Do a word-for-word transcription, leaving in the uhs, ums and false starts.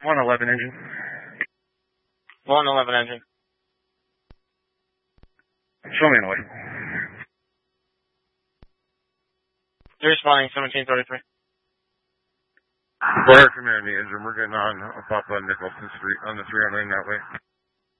one eleven engine. one eleven engine. Show me an way. You're responding seventeen thirty-three. Fire from the engine. We're getting on Papa Nicholson Street on the three oh nine that way.